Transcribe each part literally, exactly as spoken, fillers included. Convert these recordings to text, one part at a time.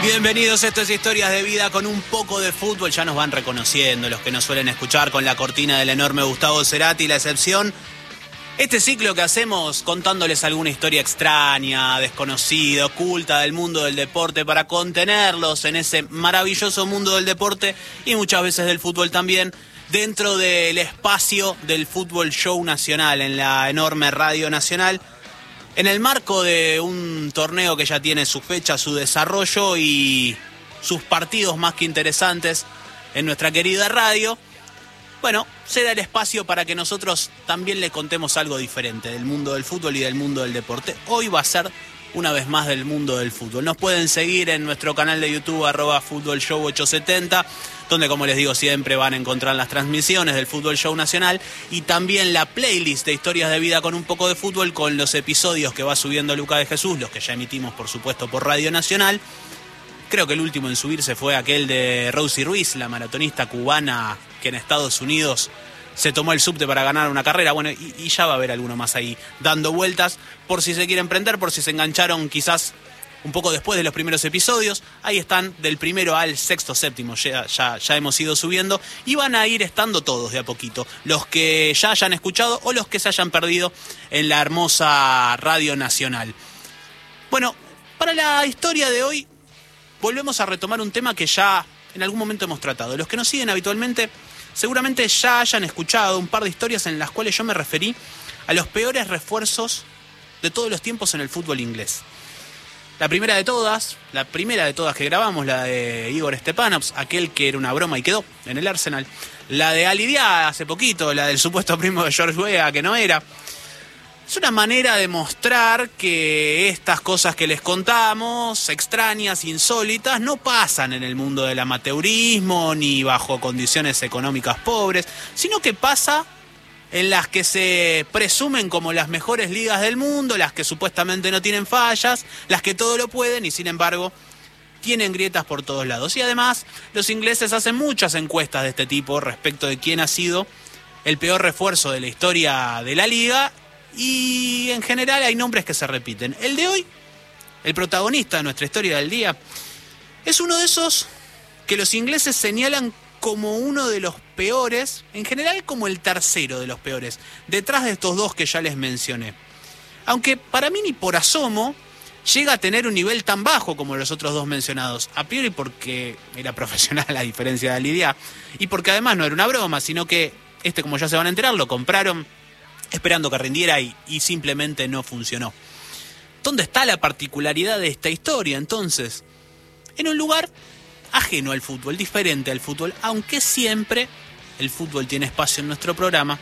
Bienvenidos, esto es Historias de Vida con un poco de fútbol. Ya nos van reconociendo los que nos suelen escuchar con la cortina del enorme Gustavo Cerati, la excepción. Este ciclo que hacemos contándoles alguna historia extraña, desconocida, oculta del mundo del deporte para contenerlos en ese maravilloso mundo del deporte y muchas veces del fútbol también, dentro del espacio del Fútbol Show Nacional, en la enorme Radio Nacional, en el marco de un torneo que ya tiene su fecha, su desarrollo y sus partidos más que interesantes en nuestra querida radio. Bueno, se da el espacio para que nosotros también le contemos algo diferente del mundo del fútbol y del mundo del deporte. Hoy va a ser una vez más del mundo del fútbol. Nos pueden seguir en nuestro canal de YouTube, arroba Fútbol Show ochocientos setenta, donde, como les digo siempre, van a encontrar las transmisiones del Fútbol Show Nacional y también la playlist de Historias de Vida con un poco de fútbol, con los episodios que va subiendo Luca de Jesús, los que ya emitimos, por supuesto, por Radio Nacional. Creo que el último en subirse fue aquel de Rosy Ruiz, la maratonista cubana que en Estados Unidos se tomó el subte para ganar una carrera. Bueno, y, y ya va a haber alguno más ahí dando vueltas, por si se quieren prender, por si se engancharon quizás un poco después de los primeros episodios. Ahí están, del primero al sexto, séptimo, ya, ya, ya hemos ido subiendo y van a ir estando todos de a poquito, los que ya hayan escuchado o los que se hayan perdido en la hermosa Radio Nacional. Bueno, para la historia de hoy volvemos a retomar un tema que ya en algún momento hemos tratado. Los que nos siguen habitualmente seguramente ya hayan escuchado un par de historias en las cuales yo me referí a los peores refuerzos de todos los tiempos en el fútbol inglés. La primera de todas, la primera de todas que grabamos, la de Igor Stepanovs, aquel que era una broma y quedó en el Arsenal. La de Ali Dia hace poquito, la del supuesto primo de George Weah, que no era. Es una manera de mostrar que estas cosas que les contamos, extrañas, insólitas, no pasan en el mundo del amateurismo ni bajo condiciones económicas pobres, sino que pasa en las que se presumen como las mejores ligas del mundo, las que supuestamente no tienen fallas, las que todo lo pueden y sin embargo tienen grietas por todos lados. Y además los ingleses hacen muchas encuestas de este tipo respecto de quién ha sido el peor refuerzo de la historia de la liga. Y en general hay nombres que se repiten. El de hoy, el protagonista de nuestra historia del día, es uno de esos que los ingleses señalan como uno de los peores, en general como el tercero de los peores, detrás de estos dos que ya les mencioné. Aunque para mí ni por asomo llega a tener un nivel tan bajo como los otros dos mencionados. A priori porque era profesional a diferencia de Lidia, y porque además no era una broma, sino que este, como ya se van a enterar, lo compraron esperando que rindiera y, y simplemente no funcionó. ¿Dónde está la particularidad de esta historia entonces? En un lugar ajeno al fútbol, diferente al fútbol, aunque siempre el fútbol tiene espacio en nuestro programa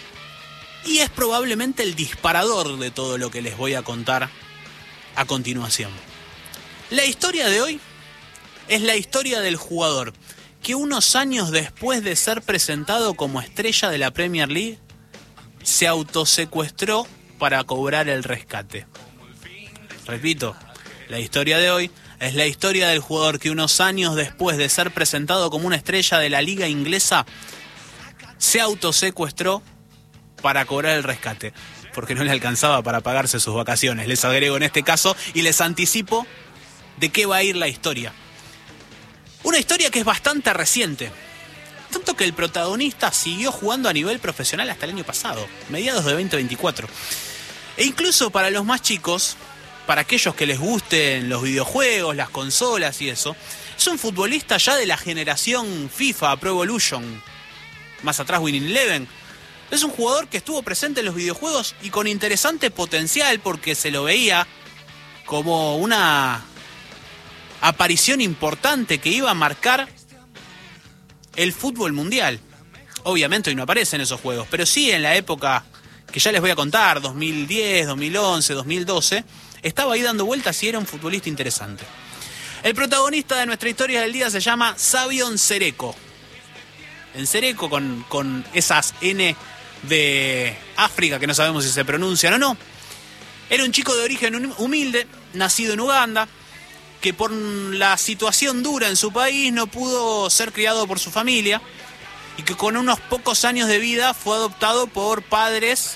y es probablemente el disparador de todo lo que les voy a contar a continuación. La historia de hoy es la historia del jugador que unos años después de ser presentado como estrella de la Premier League se autosecuestró para cobrar el rescate. Repito, la historia de hoy es la historia del jugador que unos años después de ser presentado como una estrella de la liga inglesa se autosecuestró para cobrar el rescate, porque no le alcanzaba para pagarse sus vacaciones. Les agrego en este caso y les anticipo de qué va a ir la historia. Una historia que es bastante reciente, tanto que el protagonista siguió jugando a nivel profesional hasta el año pasado, mediados de veinte veinticuatro. E incluso para los más chicos, para aquellos que les gusten los videojuegos, las consolas y eso, es un futbolista ya de la generación FIFA, Pro Evolution, más atrás Winning Eleven. Es un jugador que estuvo presente en los videojuegos y con interesante potencial porque se lo veía como una aparición importante que iba a marcar el fútbol mundial. Obviamente hoy no aparece en esos juegos, pero sí en la época que ya les voy a contar, dos mil diez, dos mil once, dos mil doce, estaba ahí dando vueltas y era un futbolista interesante. El protagonista de nuestra historia del día se llama Savion Nsereko. Nsereko con, con esas N de África que no sabemos si se pronuncian o no. Era un chico de origen humilde, nacido en Uganda, que por la situación dura en su país no pudo ser criado por su familia y que con unos pocos años de vida fue adoptado por padres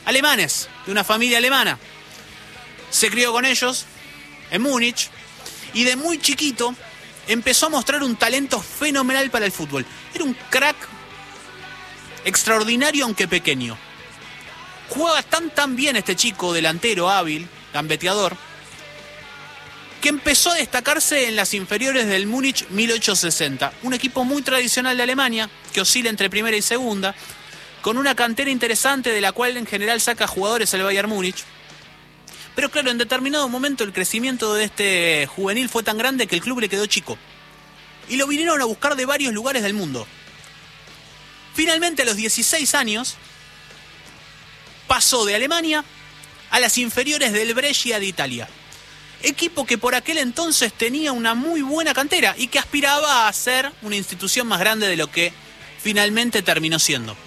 alemanes, de una familia alemana. Se crió con ellos en Múnich Y de muy chiquito empezó a mostrar un talento fenomenal para el fútbol. Era un crack extraordinario aunque pequeño. Jugaba tan tan bien este chico, delantero, hábil, gambeteador, que empezó a destacarse en las inferiores del Múnich mil ochocientos sesenta. Un equipo muy tradicional de Alemania, que oscila entre primera y segunda, con una cantera interesante de la cual en general saca jugadores el Bayern Múnich. Pero claro, en determinado momento el crecimiento de este juvenil fue tan grande que el club le quedó chico. Y lo vinieron a buscar de varios lugares del mundo. Finalmente, a los dieciséis años, pasó de Alemania a las inferiores del Brescia de Italia. Equipo que por aquel entonces tenía una muy buena cantera y que aspiraba a ser una institución más grande de lo que finalmente terminó siendo.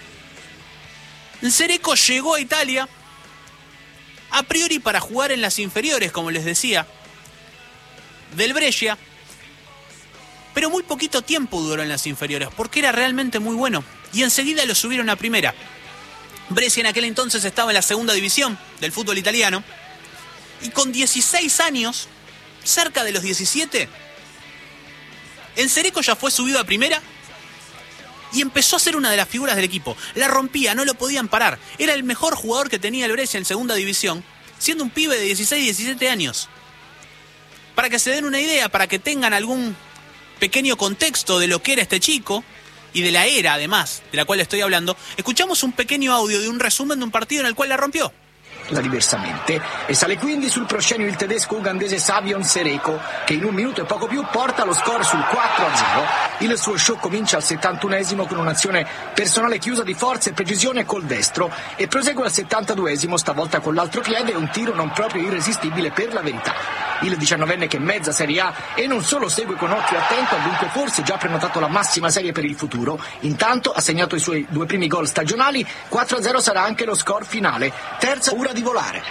Nsereko llegó a Italia a priori para jugar en las inferiores, como les decía, del Brescia, pero muy poquito tiempo duró en las inferiores, porque era realmente muy bueno, y enseguida lo subieron a primera. Brescia en aquel entonces estaba en la segunda división del fútbol italiano, y con dieciséis años, cerca de los diecisiete, Nsereko ya fue subido a primera y empezó a ser una de las figuras del equipo. La rompía, no lo podían parar. Era el mejor jugador que tenía el Brescia en segunda división, siendo un pibe de dieciséis, diecisiete años. Para que se den una idea, para que tengan algún pequeño contexto de lo que era este chico y de la era, además, de la cual estoy hablando, escuchamos un pequeño audio de un resumen de un partido en el cual la rompió. La diversamente e sale quindi sul proscenio il tedesco ugandese Xavier Nsereko che in un minuto e poco più porta lo score sul quattro a zero. Il suo show comincia al settantunesimo con un'azione personale chiusa di forza e precisione col destro e prosegue al settantaduesimo stavolta con l'altro piede e un tiro non proprio irresistibile per la verità. Il diciannovenne che mezza Serie A e non solo segue con occhio attento ha dunque forse già prenotato la massima serie per il futuro. Intanto ha segnato i suoi due primi gol stagionali, quattro a zero sarà anche lo score finale. Terza ora di volare.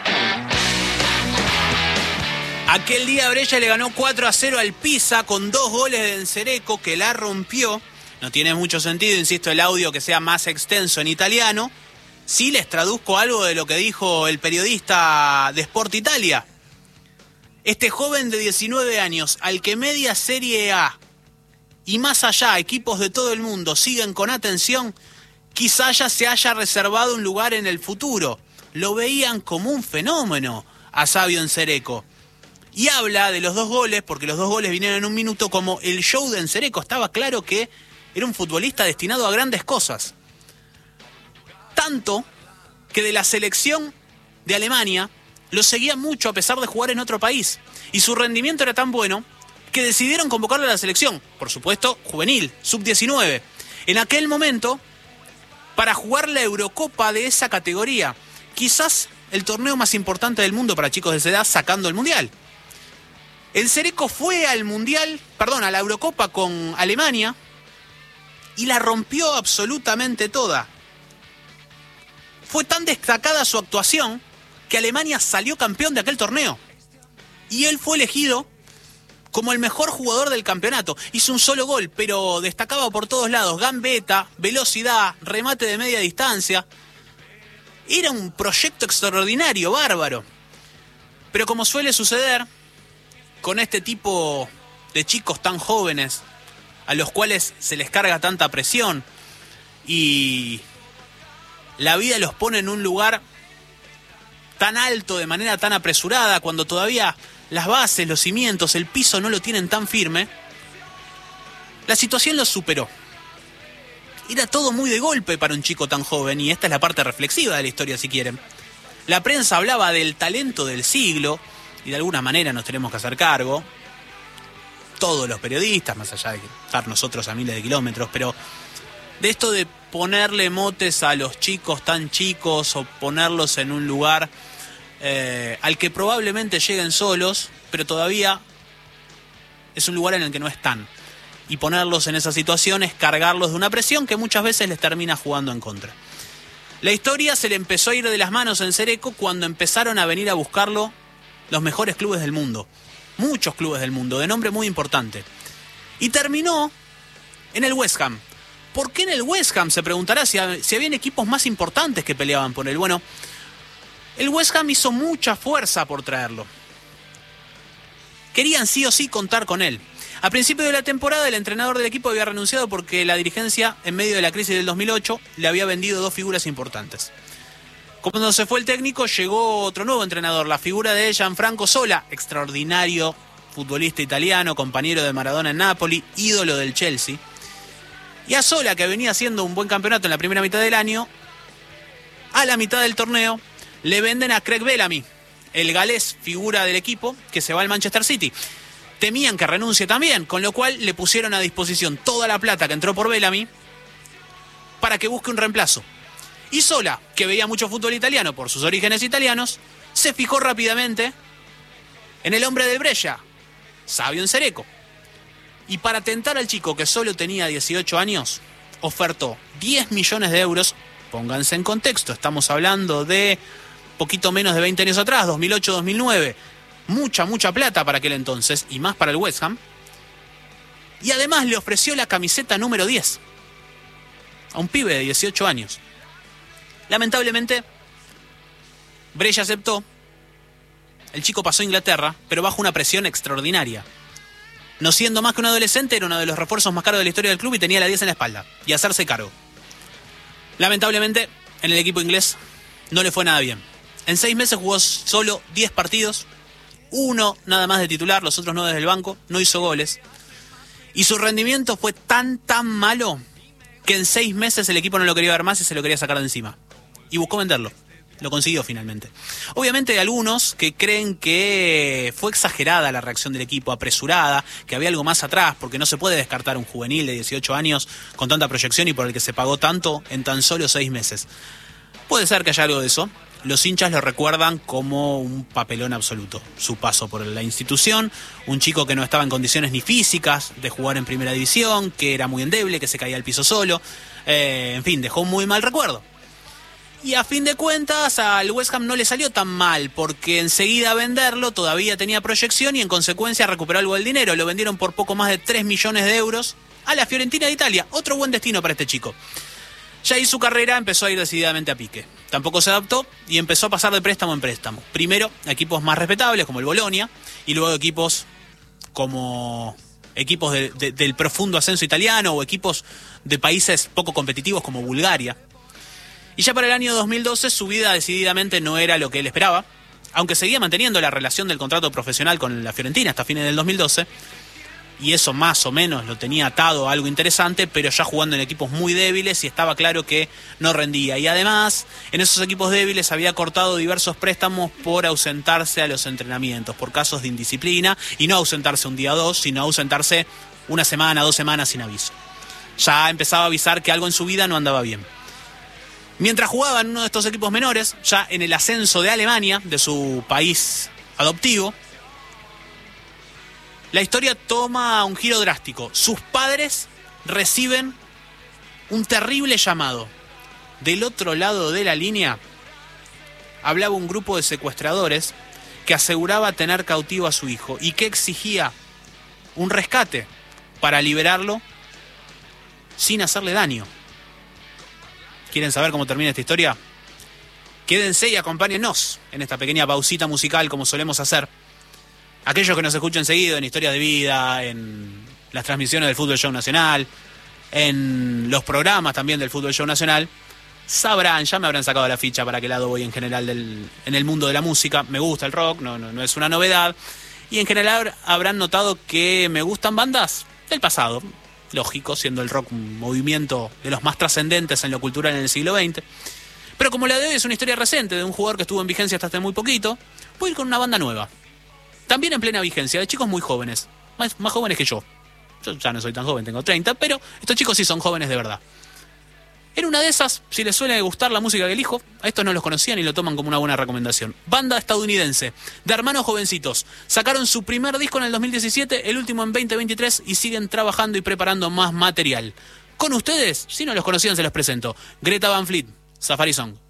Aquel día Brescia le ganó cuatro a cero al Pisa con dos goles de Nsereko que la rompió. No tiene mucho sentido, insisto, el audio que sea más extenso en italiano. Sí les traduzco algo de lo que dijo el periodista de Sport Italia. Este joven de diecinueve años, al que media Serie A y más allá equipos de todo el mundo siguen con atención, quizá ya se haya reservado un lugar en el futuro. Lo veían como un fenómeno a Xavier Nsereko. Y habla de los dos goles, porque los dos goles vinieron en un minuto, como el show de Nsereko. Estaba claro que era un futbolista destinado a grandes cosas. Tanto que de la selección de Alemania lo seguía mucho a pesar de jugar en otro país. Y su rendimiento era tan bueno que decidieron convocarlo a la selección. Por supuesto, juvenil, sub diecinueve. En aquel momento, para jugar la Eurocopa de esa categoría. Quizás el torneo más importante del mundo para chicos de esa edad, sacando el Mundial. Nsereko fue al Mundial, perdón, a la Eurocopa con Alemania y la rompió absolutamente toda. Fue tan destacada su actuación que Alemania salió campeón de aquel torneo. Y él fue elegido como el mejor jugador del campeonato. Hizo un solo gol, pero destacaba por todos lados. Gambeta, velocidad, remate de media distancia. Era un proyecto extraordinario, bárbaro. Pero como suele suceder con este tipo de chicos tan jóvenes, a los cuales se les carga tanta presión y la vida los pone en un lugar tan alto de manera tan apresurada, cuando todavía las bases, los cimientos, el piso no lo tienen tan firme, la situación los superó. Era todo muy de golpe para un chico tan joven, y esta es la parte reflexiva de la historia, si quieren. La prensa hablaba del talento del siglo, y de alguna manera nos tenemos que hacer cargo, todos los periodistas, más allá de estar nosotros a miles de kilómetros, pero de esto de ponerle motes a los chicos tan chicos o ponerlos en un lugar eh, al que probablemente lleguen solos, pero todavía es un lugar en el que no están. Y ponerlos en esa situación es cargarlos de una presión que muchas veces les termina jugando en contra. La historia se le empezó a ir de las manos a Nsereko cuando empezaron a venir a buscarlo los mejores clubes del mundo. Muchos clubes del mundo, de nombre muy importante. Y terminó en el West Ham. ¿Por qué en el West Ham? Se preguntará si, si habían equipos más importantes que peleaban por él. Bueno, el West Ham hizo mucha fuerza por traerlo. Querían sí o sí contar con él. A principio de la temporada, el entrenador del equipo había renunciado porque la dirigencia, en medio de la crisis del dos mil ocho, le había vendido dos figuras importantes. Cuando se fue el técnico, llegó otro nuevo entrenador, la figura de Gianfranco Zola, extraordinario futbolista italiano, compañero de Maradona en Napoli, ídolo del Chelsea. Y a Zola, que venía haciendo un buen campeonato en la primera mitad del año, a la mitad del torneo le venden a Craig Bellamy, el galés figura del equipo, que se va al Manchester City. Temían que renuncie también, con lo cual le pusieron a disposición toda la plata que entró por Bellamy para que busque un reemplazo. Y Zola, que veía mucho fútbol italiano por sus orígenes italianos, se fijó rápidamente en el hombre del Brescia, Savion Cereco. Y para tentar al chico, que solo tenía dieciocho años, ofertó diez millones de euros. Pónganse en contexto, estamos hablando de poquito menos de veinte años atrás, dos mil ocho dos mil nueve. Mucha, mucha plata para aquel entonces, y más para el West Ham. Y además le ofreció la camiseta número diez a un pibe de dieciocho años. Lamentablemente, Brescia aceptó. El chico pasó a Inglaterra, pero bajo una presión extraordinaria. No siendo más que un adolescente, era uno de los refuerzos más caros de la historia del club y tenía la diez en la espalda. Y hacerse cargo. Lamentablemente, en el equipo inglés no le fue nada bien. En seis meses jugó solo diez partidos. Uno nada más de titular, los otros nueve desde el banco. No hizo goles. Y su rendimiento fue tan, tan malo que en seis meses el equipo no lo quería ver más y se lo quería sacar de encima. Y buscó venderlo. Lo consiguió finalmente. Obviamente hay algunos que creen que fue exagerada la reacción del equipo, apresurada, que había algo más atrás, porque no se puede descartar un juvenil de dieciocho años con tanta proyección y por el que se pagó tanto en tan solo seis meses. Puede ser que haya algo de eso. Los hinchas lo recuerdan como un papelón absoluto. Su paso por la institución, un chico que no estaba en condiciones ni físicas de jugar en primera división, que era muy endeble, que se caía al piso solo. Eh, en fin, dejó un muy mal recuerdo. Y a fin de cuentas al West Ham no le salió tan mal, porque enseguida venderlo todavía tenía proyección y en consecuencia recuperó algo del dinero. Lo vendieron por poco más de tres millones de euros a la Fiorentina de Italia. Otro buen destino para este chico. Ya ahí su carrera empezó a ir decididamente a pique. Tampoco se adaptó y empezó a pasar de préstamo en préstamo. Primero a equipos más respetables como el Bolonia y luego equipos como equipos de, de, del profundo ascenso italiano o equipos de países poco competitivos como Bulgaria. Y ya para el año dos mil doce su vida decididamente no era lo que él esperaba, aunque seguía manteniendo la relación del contrato profesional con la Fiorentina hasta fines del dos mil doce, y eso más o menos lo tenía atado a algo interesante, pero ya jugando en equipos muy débiles y estaba claro que no rendía. Y además, en esos equipos débiles había cortado diversos préstamos por ausentarse a los entrenamientos, por casos de indisciplina, y no ausentarse un día o dos, sino ausentarse una semana, dos semanas sin aviso. Ya empezaba a avisar que algo en su vida no andaba bien. Mientras jugaba en uno de estos equipos menores, ya en el ascenso de Alemania, de su país adoptivo, la historia toma un giro drástico. Sus padres reciben un terrible llamado. Del otro lado de la línea hablaba un grupo de secuestradores que aseguraba tener cautivo a su hijo y que exigía un rescate para liberarlo sin hacerle daño. ¿Quieren saber cómo termina esta historia? Quédense y acompáñennos en esta pequeña pausita musical como solemos hacer. Aquellos que nos escuchan seguido en Historias de Vida, en las transmisiones del Fútbol Show Nacional, en los programas también del Fútbol Show Nacional, sabrán, ya me habrán sacado la ficha para qué lado voy en general del, en el mundo de la música. Me gusta el rock, no, no, no es una novedad. Y en general habrán notado que me gustan bandas del pasado. Lógico, siendo el rock un movimiento de los más trascendentes en lo cultural en el siglo veinte. Pero como la de hoy es una historia reciente de un jugador que estuvo en vigencia hasta hace muy poquito, voy a ir con una banda nueva. También en plena vigencia, de chicos muy jóvenes, más, más jóvenes que yo. Yo ya no soy tan joven, tengo treinta, pero estos chicos sí son jóvenes de verdad. En una de esas, si les suele gustar la música que elijo, a estos no los conocían y lo toman como una buena recomendación. Banda estadounidense, de hermanos jovencitos. Sacaron su primer disco en el dos mil diecisiete, el último en veinte veintitrés y siguen trabajando y preparando más material. Con ustedes, si no los conocían se los presento. Greta Van Fleet, Safari Song.